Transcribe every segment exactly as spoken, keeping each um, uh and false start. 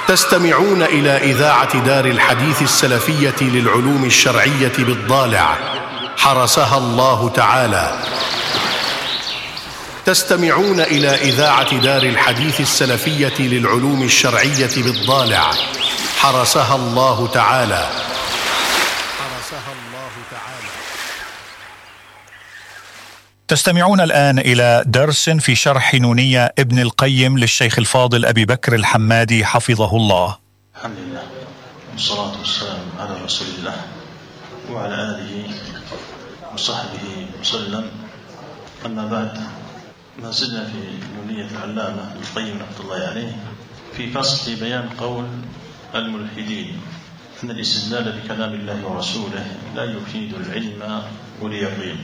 تستمعون إلى إذاعة دار الحديث السلفية للعلوم الشرعية بالضالع حرسها الله تعالى. تستمعون إلى إذاعة دار الحديث السلفية للعلوم الشرعية بالضالع حرسها الله تعالى. حرسها الله تعالى. تستمعون الآن إلى درس في شرح نونية ابن القيم للشيخ الفاضل أبي بكر الحمادي حفظه الله. الحمد لله والصلاة والسلام على رسول الله وعلى آله وصحبه وسلم. أما بعد، ما زلنا في نونية العلامة ابن القيم رحمة الله عليه في فصل بيان قول الملحدين أن الاستدلال بكلام الله ورسوله لا يفيد العلم واليقين.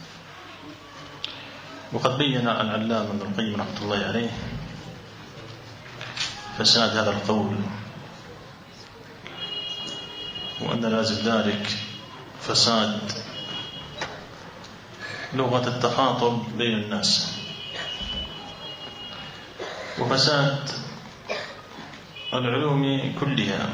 وقد بين العلامة ابن القيم رحمة الله عليه فساد هذا القول، وأن لازم ذلك فساد لغة التخاطب بين الناس، وفساد العلوم كلها.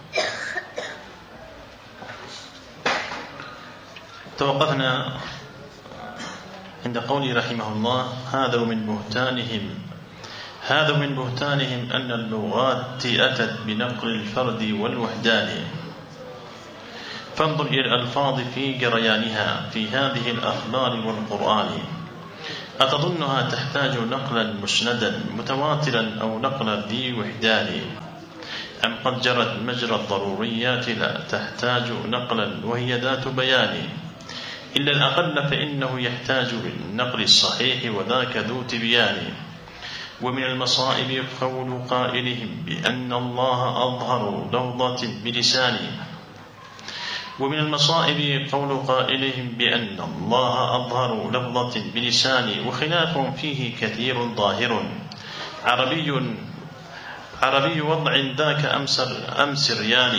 توقفنا عند قوله رحمه الله: هذا من بهتانهم هذا من بهتانهم أن اللغات أتت بنقل الفرد والوحدان، فانظر إلى الألفاظ في جريانها في هذه الأخبار والقرآن، أتظنها تحتاج نقلا مسندا متواترا أو نقلا ذي وحدان، أم قد جرت مجرى الضروريات لا تحتاج نقلا وهي ذات بيان، إلا الأقل فإنه يحتاج للنقل الصحيح وذاك ذو تبيان. ومن المصائب قول قائلهم بأن الله أظهر لفظة بلسانه ومن المصائب قول قائلهم بأن الله أظهر لفظة بلسانه وخلاف فيه كثير ظاهر، عربي عربي وضع ذاك أمسر أمسريان،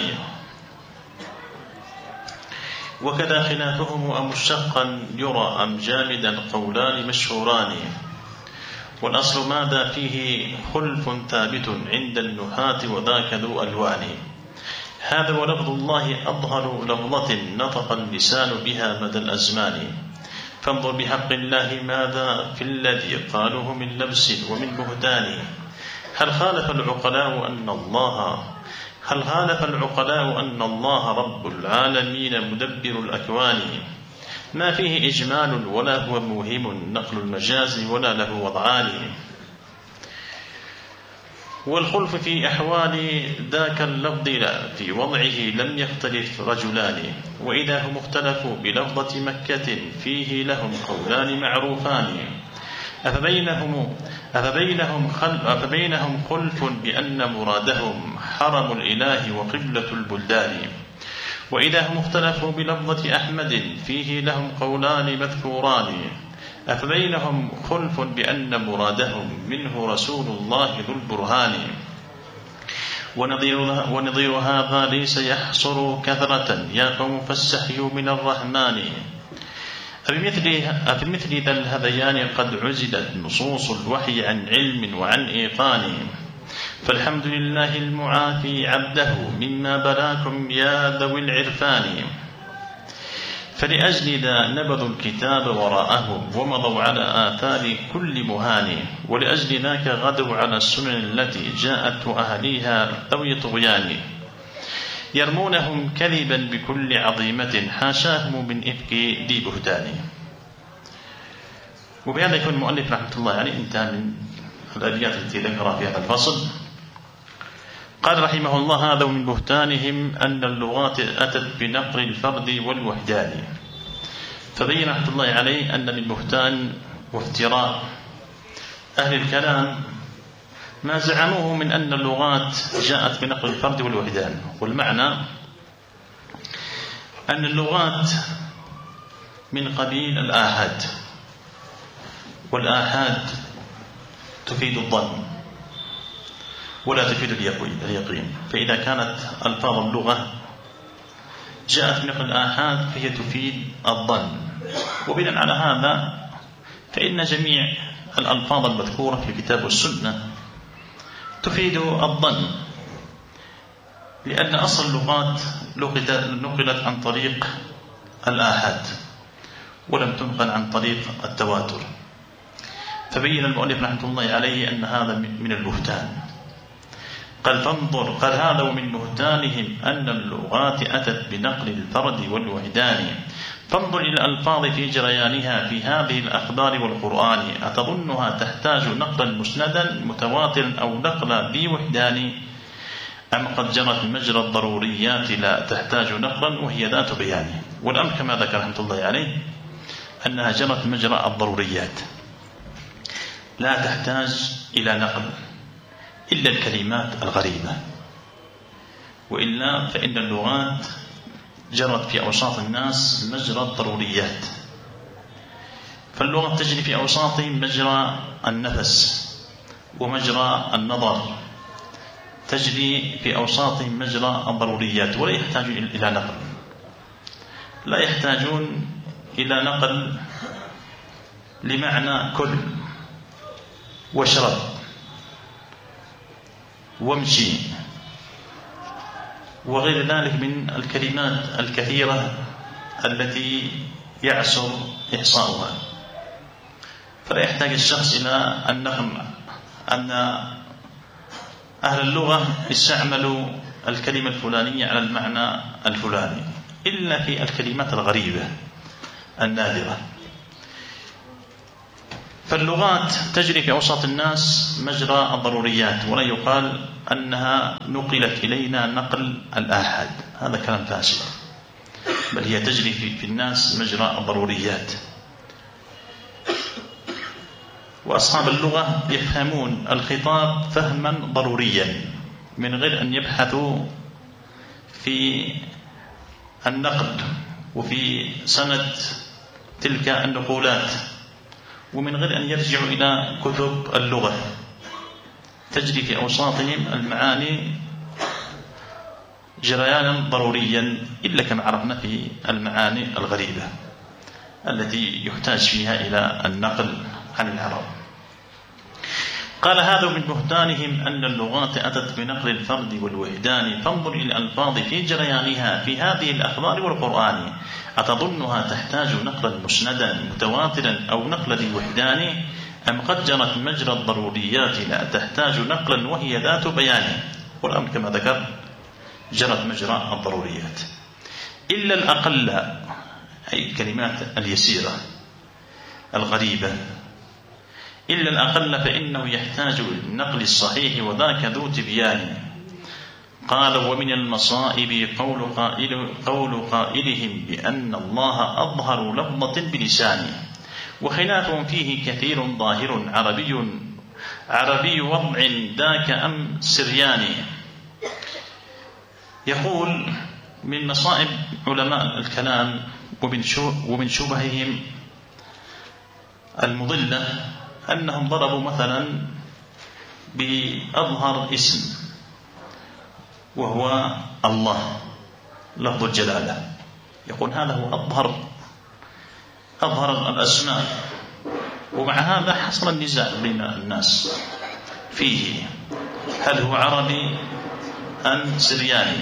وكذا خلافهم أم مشتقا يرى أم جامدا قولان مشهوران، والأصل ماذا فيه خلف ثابت عند النحاة وذاك ذو ألوان. هذا ولفظ الله أظهر لفظة نطق اللسان بها مدى الأزمان، فانظر بحق الله ماذا في الذي قالوه من لبس ومن بهتان. هل خالف العقلاء أن الله هل خالف العقلاء أن الله رب العالمين مدبر الأكوان، ما فيه إجمال ولا هو موهم نقل المجاز ولا له وضعان. والخلف في أحوال ذاك اللفظ لا في وضعه لم يختلف رجلان، وإذا هم اختلفوا بلفظة مكة فيه لهم قولان معروفان، أفبينهم أفبينهم خلف أفبينهم خلف بأن مرادهم حرم الإله وقبلة البلدان، وإذا هم اختلفوا بلفظة أحمد فيه لهم قولان مذكوران، أفبينهم خلف بأن مرادهم منه رسول الله ذو البرهان. ونظير, ونظير هذا ليس يحصر كثرة يا قوم فاستحيوا من الرحمن. أفي مثل ذا الهذيان قد عزلت نصوص الوحي عن علم وعن إيقان، فالحمد لله المعافي عبده مما بلاكم يا ذوي العرفان. فلأجل ذا نبذوا الكتاب وراءهم ومضوا على آثار كل مهان، ولأجل ذاك غدوا على السنن التي جاءت أهليها ذوي طغيان، يرمونهم كذبا بكل عظيمة حاشاهم من إفك ذي بهتان. وبهذا يكون المؤلف رحمة الله عليه انتهى من الأبيات التي ذكرها في هذا الفصل. قال رحمه الله: هذا من بهتانهم أن اللغات أتت بنقل الفرد والوحدان. فبين رحمة الله عليه أن من بهتان وافتراء أهل الكلام ما زعموه من أن اللغات جاءت بنقل الفرد والوحدان، والمعنى أن اللغات من قبيل الآحاد، والآحاد تفيد الظن ولا تفيد اليقين، فإذا كانت ألفاظ اللغة جاءت بنقل الآحاد فهي تفيد الظن، وبناء على هذا فإن جميع الألفاظ المذكورة في الكتاب والسنة تفيد الظن، لأن أصل اللغات نقلت عن طريق الآحاد ولم تنقل عن طريق التواتر، فبين المؤلف رحمه الله عليه أن هذا من البهتان. قال فانظر، قال هذا ومن بهتانهم أن اللغات أتت بنقل الفرد والوحدان، فانظر إلى الألفاظ في جريانها في هذه الأخبار والقرآن، أتظنها تحتاج نقلا مسندا متواترا أو نقلا ذي وحدان، أم قد جرت مجرى الضروريات لا تحتاج نقلا وهي ذات بيان. والأمر كما ذكر رحمه الله عليه أنها جرت مجرى الضروريات لا تحتاج إلى نقل إلا الكلمات الغريبة، وإلا فإن اللغات جرت في أوساط الناس مجرى الضروريات، فاللغة تجري في أوساطهم مجرى النفس ومجرى النظر، تجري في أوساطهم مجرى الضروريات، ولا يحتاج إلى نقل، لا يحتاجون إلى نقل لمعنى كل واشرب وامشي وغير ذلك من الكلمات الكثيرة التي يعسر إحصاؤها، فلا يحتاج الشخص إلى النقل أن أهل اللغة استعملوا الكلمة الفلانية على المعنى الفلاني إلا في الكلمات الغريبة النادرة. فاللغات تجري في أوساط الناس مجرى الضروريات، ولا يقال أنها نقلت إلينا نقل الآحاد، هذا كلام فاسد، بل هي تجري في الناس مجرى الضروريات. وأصحاب اللغة يفهمون الخطاب فهما ضروريا من غير أن يبحثوا في النقد وفي سند تلك النقولات، ومن غير أن يرجعوا إلى كتب اللغة، تجري في أوساطهم المعاني جريانا ضروريا إلا كما عرفنا في المعاني الغريبة التي يحتاج فيها إلى النقل عن العرب. قال هذا من بهتانهم أن اللغات أتت بنقل الفرد والوحدان، فانظر إلى الألفاظ في جريانها في هذه الأخبار والقرآن، أتظنها تحتاج نقلا مسندا متواترا أو نقل ذي وحدان، أم قد جرت مجرى الضروريات لا تحتاج نقلا وهي ذات بيان. والأمر كما ذكر جرت مجرى الضروريات إلا الأقل، أي الكلمات اليسيرة الغريبة، إلا الأقل فإنه يحتاج للنقل الصحيح وذاك ذو تبيان. قال ومن المصائب قول, قائل قول قائلهم بأن الله أظهر لفظة بلسانه، وخلافهم فيه كثير ظاهر عربي عربي وضع ذاك أم سرياني. يقول من مصائب علماء الكلام ومن شبههم المضلة أنهم ضربوا مثلا بأظهر اسم وهو الله لفظ الجلالة، يقول هذا هو أظهر أظهر الأسماء، ومع هذا حصل النزاع بين الناس فيه هل هو عربي أم سرياني.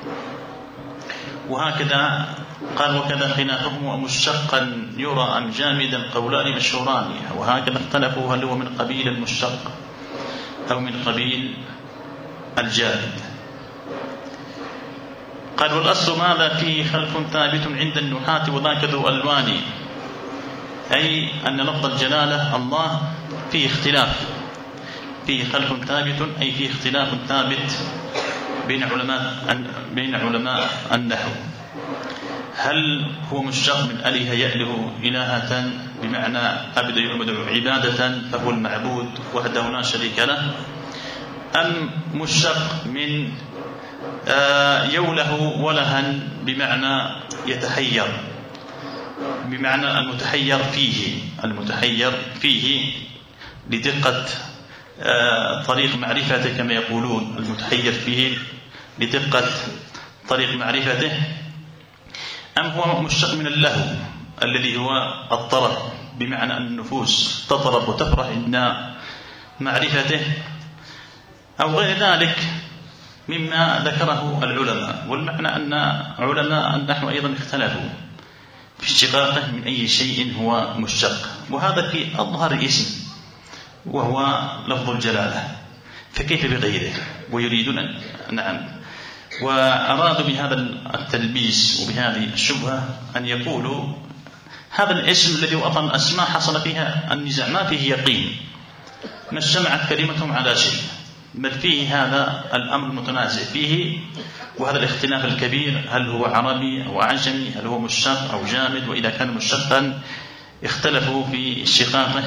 وهكذا قال وكذا خلافهم ومشتقا يرى أم جامدا قولان مشهوران، وهكذا اختلفوا هل هو من قبيل المشتق أو من قبيل الجامد. قال والأصل ماذا فيه خلف ثابت عند النحاة وذاك ذو ألوان، أي أن لفظ الجلالة الله فيه اختلاف، فيه خلف ثابت أي فيه اختلاف ثابت بين علماء بين علماء النحو، هل هو مشتق من أله يأله إلهة بمعنى عبد يعبد عبادة فهو المعبود وحده لا شريك له، أم مشتق من يوله ولها بمعنى يتحير بمعنى المتحير فيه المتحير فيه لدقة طريق معرفته كما يقولون، المتحير فيه لدقة طريق معرفته، أم هو مشتق من اللهو الذي هو الطرب بمعنى أن النفوس تطرب وتفرح عند معرفته، أو غير ذلك مما ذكره العلماء. والمعنى أن علماء النحو أيضا اختلفوا في اشتقاقه من أي شيء هو مشتق، وهذا في أظهر اسم وهو لفظ الجلالة، فكيف بغيره؟ ويريدون أن نعم وأرادوا بهذا التلبيس وبهذه الشبهة أن يقولوا هذا الاسم الذي هو أصلا الأسماء حصل فيها النزاع، ما فيه يقين، ما اجتمعت كلمتهم على شيء، بل فيه هذا الأمر المتنازع فيه، وهذا الاختلاف الكبير، هل هو عربي أو أعجمي، هل هو مشتق أو جامد، وإذا كان مشتقا اختلفوا في اشتقاقه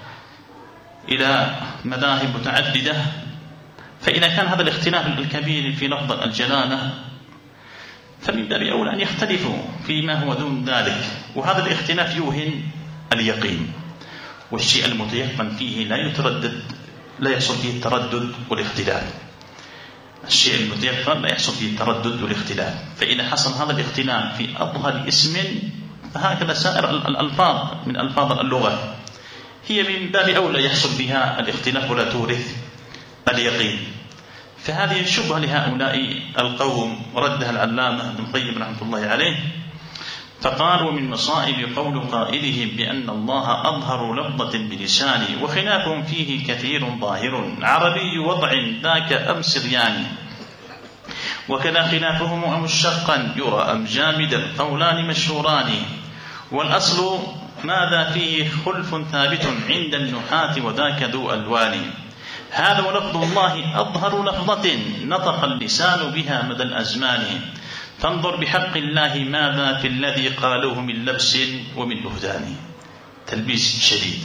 إلى مذاهب متعددة. فإذا كان هذا الاختلاف الكبير في لفظ الجلالة فمن باب أولى أن يختلفوا فيما هو دون ذلك، وهذا الاختلاف يوهن اليقين، والشيء المتيقن فيه لا يتردد، لا يحصل فيه التردد والاختلاف. الشيء المتيقن لا يحصل فيه التردد والاختلاف، فإذا حصل هذا الاختلاف في أظهر اسم فهكذا سائر الألفاظ من ألفاظ اللغة هي من باب أولى يحصل بها الاختلاف ولا تورث اليقين. فهذه الشبهة لهؤلاء القوم ردها العلامة ابن القيم رحمة الله عليه، فقال: ومن مصائب قول قائلهم بأن الله أظهر لفظة بلسانه وخلافهم فيه كثير ظاهر، عربي وضع ذاك أم سرياني، وكذا خلافهم أم مشتقا يرى أم جامدا، قولان مشهوران، والأصل ماذا فيه خلف ثابت عند النحاة وذاك ذو ألوان. هذا ولفظ الله أظهر لفظة نطق اللسان بها مدى الأزمان، فانظر بحق الله ماذا في الذي قالوه من لبس ومن بهتان. تلبيس شديد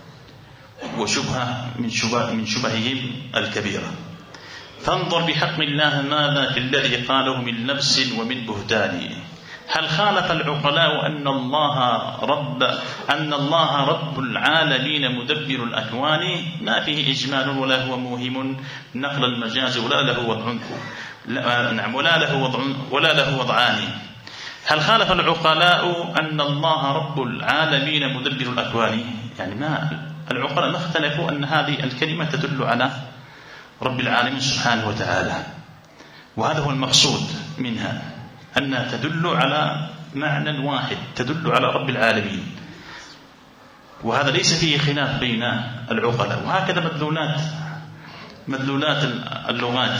وشبهة من شبه من شبههم الكبيرة. فانظر بحق الله ماذا في الذي قالوه من لبس ومن بهتان. هل خالف العقلاء أن الله رب أن الله رب العالمين مدبر الأكوان، ما فيه إجمال ولا هو موهم نقل المجاز ولا له وضع نعم ولا له وضع ولا له وضعان. هل خالف العقلاء أن الله رب العالمين مدبر الأكوان، يعني ما العقلاء ما اختلفوا أن هذه الكلمة تدل على رب العالمين سبحانه وتعالى، وهذا هو المقصود منها، أنها تدل على معنى واحد، تدل على رب العالمين، وهذا ليس فيه خلاف بين العقلاء. وهكذا مدلولات مدلولات اللغات،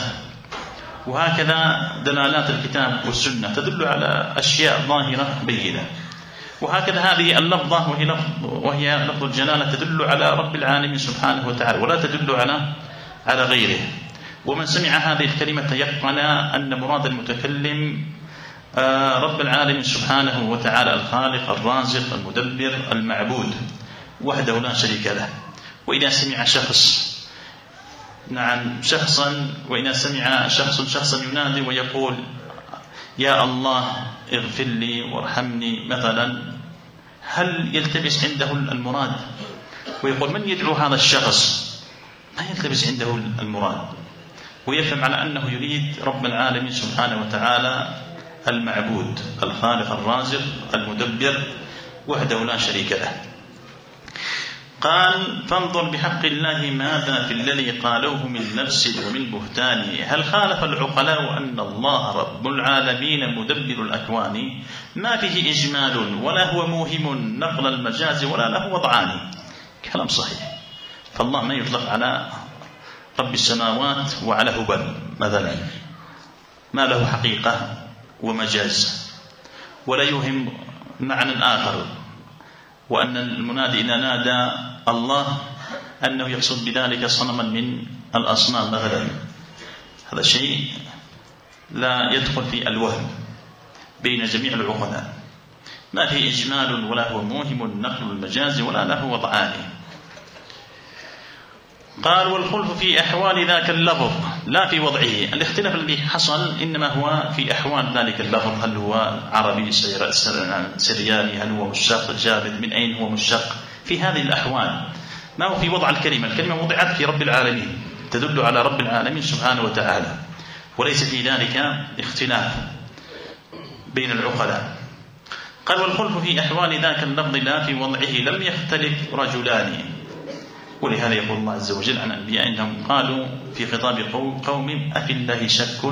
وهكذا دلالات الكتاب والسنة تدل على أشياء ظاهرة بينة. وهكذا هذه اللفظة وهي لفظ, وهي لفظ الجلالة تدل على رب العالمين سبحانه وتعالى ولا تدل على على غيره. ومن سمع هذه الكلمة تيقن أن مراد المتكلم رب العالمين سبحانه وتعالى، الخالق الرازق المدبر المعبود وحده لا شريك له. وإذا سمع شخص نعم شخصا وإذا سمع شخص شخصا ينادي ويقول يا الله اغفر لي وارحمني مثلا، هل يلتبس عنده المراد ويقول من يدعو هذا الشخص؟ ما يلتبس عنده المراد، ويفهم على أنه يريد رب العالمين سبحانه وتعالى المعبود الخالق الرازق المدبر وحده لا شريك له. قال: فانظر بحق الله ماذا في الذي قالوه من نفس ومن بهتان. هل خالف العقلاء أن الله رب العالمين مدبر الأكوان، ما فيه إجمال ولا هو موهم نقل المجاز ولا له وضعان. كلام صحيح، فالله ما يطلق على رب السماوات وعلى هبل مثلا، ما له حقيقة ومجاز، ولا يوهم معنى آخر، وأن المنادي إذا نادى الله أنه يقصد بذلك صنما من الأصنام مثلا، هذا شيء لا يدخل في الوهم بين جميع العقلاء، ما فيه إجمال ولا هو موهم نقل المجاز ولا له وضعان. قال: والخلف في أحوال ذاك اللفظ لا في وضعه. الاختلاف الذي حصل إنما هو في أحوال ذلك اللفظ، هل هو عربي سرياني، هل هو مشتق جامد، من أين هو مشتق، في هذه الأحوال، ما هو في وضع الكلمة. الكلمة وضعت في رب العالمين، تدل على رب العالمين سبحانه وتعالى، وليس في ذلك اختلاف بين العقلاء. قال: والخلف في أحوال ذاك اللفظ لا في وضعه لم يختلف رجلان. ولهذا يقول الله عز وجل عن أنبياء إنهم قالوا في خطاب قوم أفي الله شك،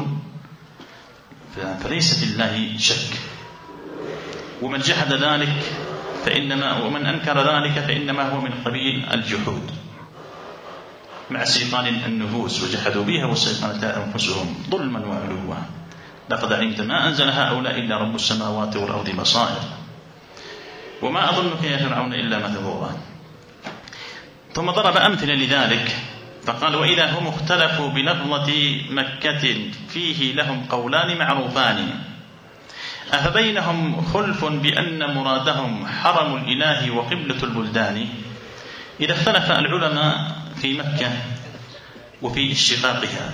فليس في الله شك. ومن جحد ذلك فإنما ومن أنكر ذلك فإنما هو من قبيل الجحود مع استيطان النفوس، وجحدوا بها واستيقنت أنفسهم ظلما وعلوا. لقد علمت ما أنزل هؤلاء إلا رب السماوات والأرض بصائر وما أظنك يا فرعون إلا مثبورا. ثم ضرب أمثلة لذلك فقال وإذا هم اختلفوا بلفظة مكة فيه لهم قولان معروفان أفبينهم خلف بأن مرادهم حرم الإله وقبلة البلدان. إذا اختلف العلماء في مكة وفي اشتقاقها،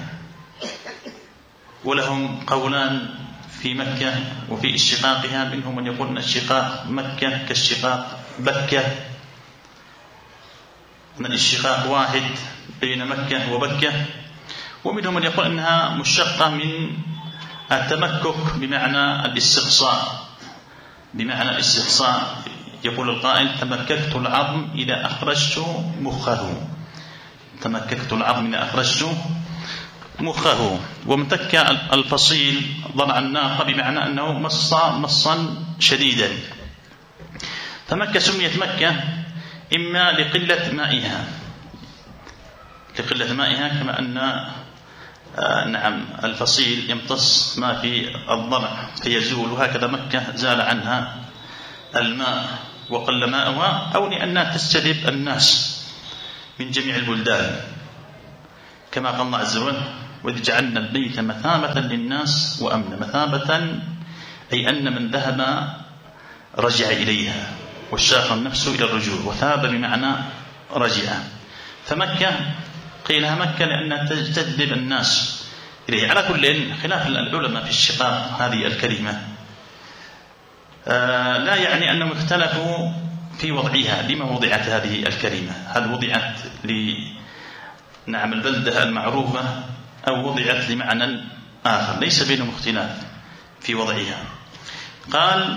ولهم قولان في مكة وفي اشتقاقها، منهم من يقول أن اشتقاق مكة كاشتقاق بكة، أن الاشتقاق واحد بين مكة وبكة، ومنهم من يقول أنها مشتقة من التمكك بمعنى الاستقصاء، بمعنى الاستقصاء. يقول القائل تمككت العظم إذا أخرجت مخه، تمككت العظم إذا أخرجت مخه. وامتك الفصيل ضلع الناقة بمعنى أنه مص مصا شديدا. فمكة سميت مكة إما لقلة مائها، لقلة مائها كما أن آه نعم الفصيل يمتص ما في الضلع فيزول، وهكذا مكة زال عنها الماء وقل ماءها، أو لأنها تستجلب الناس من جميع البلدان كما قال الله عز وجل وإذ جعلنا البيت مثابة للناس وأمنا. مثابة أي أن من ذهب رجع إليها، والشاق النفس إلى الرجوع، وثاب بمعنى رجع. فمكة قيلها مكة لأنها تجذب الناس إليه. على كل خلاف العلماء في اشتقاق هذه الكلمة آه لا يعني أنهم اختلفوا في وضعها، لما وضعت هذه الكلمة، هل وضعت لنعم البلدة المعروفة أو وضعت لمعنى آخر، ليس بينهم اختلاف في وضعها. قال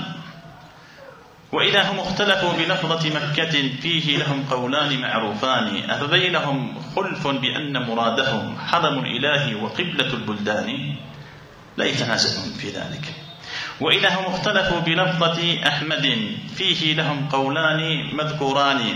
وإذا هم اختلفوا بلفظة مكة فيه لهم قولان معروفان أفبينهم خلف بأن مرادهم حرم الإله وقبلة البلدان، لا يتنازلون في ذلك. وإذا هم اختلفوا بلفظة أحمد فيه لهم قولان مذكوران.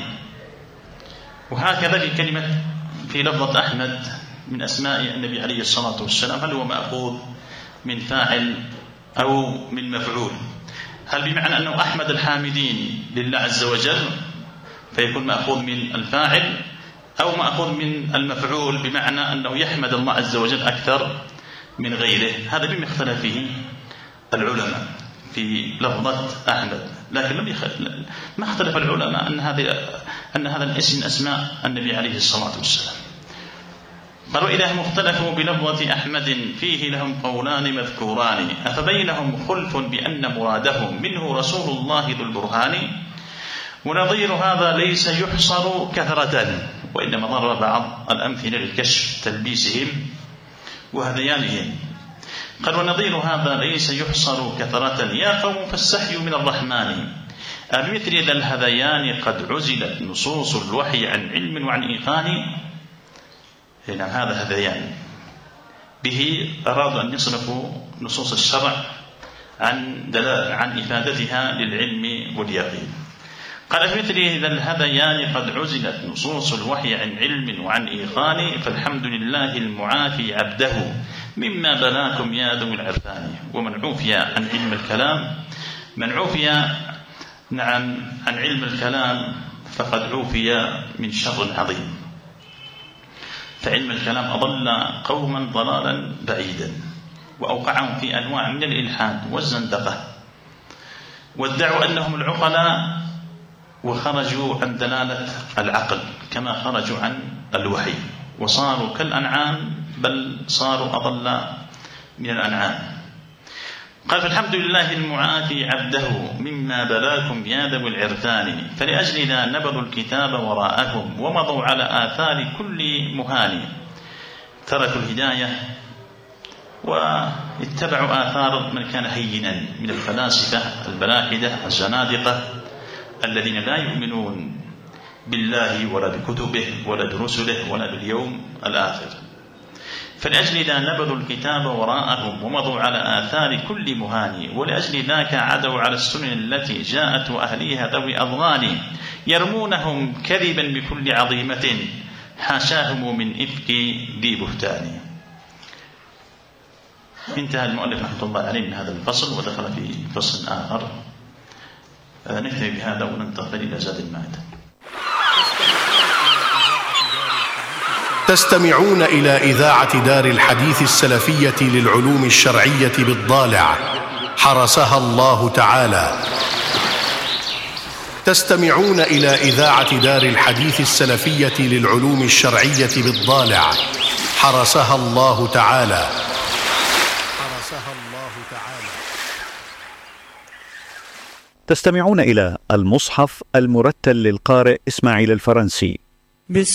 وهكذا في كلمة في لفظة أحمد من أسماء النبي عليه الصلاة والسلام، هل هو مأخوذ من فاعل أو من مفعول؟ هل بمعنى أنه أحمد الحامدين لله عز وجل فيكون مأخوذ من الفاعل، أو مأخوذ من المفعول بمعنى أنه يحمد الله عز وجل أكثر من غيره؟ هذا بما اختلف فيه العلماء في لفظة أحمد، لكن لم يخ... ما اختلف العلماء أن هذا أن هذا الاسم أسماء النبي عليه الصلاة والسلام. قالوا إذا هم اختلفوا بلفظة أحمد فيه لهم قولان مذكوران أفبينهم خلف بأن مرادهم منه رسول الله ذو البرهان. ونظير هذا ليس يحصر كثرة، وإنما ضرب بعض الأمثلة لكشف تلبيسهم وهذيانهم. قال ونظير هذا ليس يحصر كثرة يا قوم فاستحيوا من الرحمن بمثل ذا الهذيان قد عزلت نصوص الوحي عن علم وعن إيقان. نعم هذا هذيان به أرادوا أن يصرفوا نصوص الشرع عن دلالة عن إفادتها للعلم واليقين. قال في مثل ذا الهذيان قد عزلت نصوص الوحي عن علم وعن إيقان فالحمد لله المعافي عبده مما بلاكم يا ذوي العرفان. ومن عوفي عن علم الكلام من عوفي نعم عن علم الكلام فقد عوفي من شر عظيم. فعلم الكلام أضل قوما ضلالا بعيدا وأوقعهم في أنواع من الإلحاد والزندقة، وادعوا أنهم العقلاء وخرجوا عن دلالة العقل كما خرجوا عن الوحي، وصاروا كالأنعام بل صاروا أضل من الأنعام. قال فالحمد لله المعافي عبده مما بلاكم يا ذوي العرفان فلأجل ذا نبذوا الكتاب وراءهم ومضوا على آثار كل مهان. تركوا الهداية واتبعوا آثار من كان هينا من الفلاسفة البلاحدة الزنادقة الذين لا يؤمنون بالله ولا بكتبه ولا برسله ولا باليوم الآخر. فلأجل ذا نبذوا الكتاب وراءهم ومضوا على آثار كل مهاني، ولأجل ذاك عدوا على السنن التي جاءت وأهليها ذوي أضغان، يرمونهم كذبا بكل عظيمة حاشاهم من إفك ذي بهتان. انتهى المؤلف رحمة الله عليه من هذا الفصل ودخل في فصل آخر. نكتفي بهذا وننتقل إلى زاد المعاد. تستمعون إلى إذاعة دار الحديث السلفية للعلوم الشرعية بالضالع حرسها الله تعالى. تستمعون إلى إذاعة دار الحديث السلفية للعلوم الشرعية بالضالع حرسها الله تعالى. حرسها الله تعالى. تستمعون إلى المصحف المرتل للقارئ إسماعيل الفرنسي. بسم